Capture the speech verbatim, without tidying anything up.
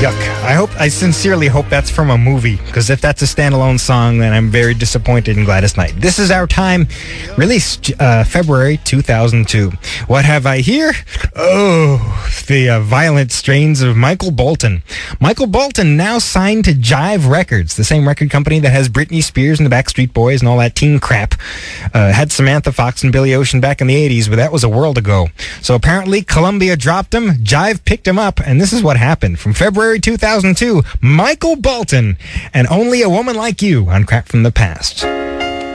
Yuck. I hope, I sincerely hope that's from a movie, because if that's a standalone song, then I'm very disappointed in Gladys Knight. This Is Our Time, released uh, February two thousand two. What have I here? Oh, the uh, violent strains of Michael Bolton. Michael Bolton now signed to Jive Records, the same record company that has Britney Spears and the Backstreet Boys and all that teen crap. Uh, had Samantha Fox and Billy Ocean back in the eighties, but that was a world ago. So apparently Columbia dropped him, Jive picked him up, and this is what happened. From February two thousand two, Michael Bolton and Only a Woman Like You on Crap from the Past.